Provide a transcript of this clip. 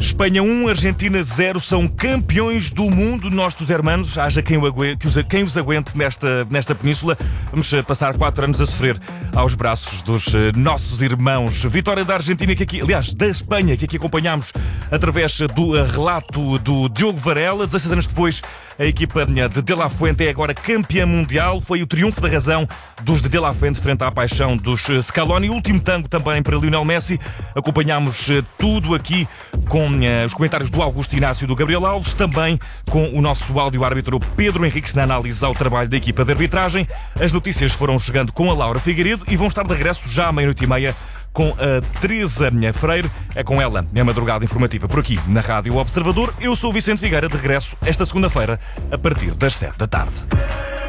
Espanha 1, Argentina 0, são campeões do mundo, nossos hermanos. Haja quem os aguente nesta península. Vamos passar 4 anos a sofrer aos braços dos nossos irmãos. Vitória da Argentina, da Espanha, que aqui acompanhámos através do relato do Diogo Varela. 16 anos depois, a equipa de La Fuente é agora campeã mundial. Foi o triunfo da razão dos de La Fuente frente à paixão dos Scaloni. Último tango também para Lionel Messi. Acompanhámos tudo aqui com os comentários do Augusto Inácio, do Gabriel Alves, também com o nosso áudio-árbitro Pedro Henriques na análise ao trabalho da equipa de arbitragem. As notícias foram chegando com a Laura Figueiredo e vão estar de regresso já à 12h30 com a Teresa Freire. É com ela, a madrugada informativa por aqui na Rádio Observador. Eu sou o Vicente Figueira, de regresso esta segunda-feira a partir das 7 da tarde.